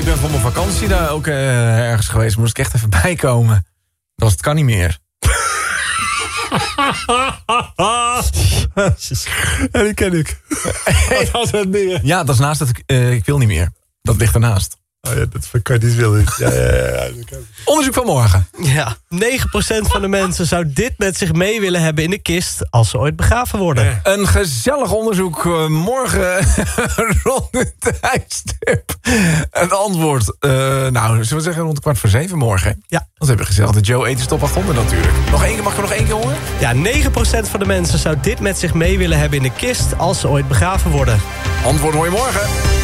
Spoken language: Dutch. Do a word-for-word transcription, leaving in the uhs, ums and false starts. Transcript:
ik ben voor mijn vakantie daar ook uh, ergens geweest. Moest ik echt even bijkomen. Dat was, het kan niet meer. Ja, die ken ik. Wat was het meer? Ja, dat is naast het uh, ik wil niet meer. Dat ligt ernaast. Oh ja, dat kan je niet willen. Ja, ja, ja, ja. Onderzoek van morgen. Ja, negen procent van de mensen zou dit met zich mee willen hebben in de kist als ze ooit begraven worden. Ja. Een gezellig onderzoek uh, morgen rond het tijdstip. Het antwoord, uh, nou, zullen we zeggen rond kwart voor zeven morgen? Ja. Dat hebben we gezellig. De Joe Eters Top achthonderd natuurlijk. Nog één keer, mag ik er nog één keer horen? Ja, negen procent van de mensen zou dit met zich mee willen hebben in de kist als ze ooit begraven worden. Antwoord hoor je morgen.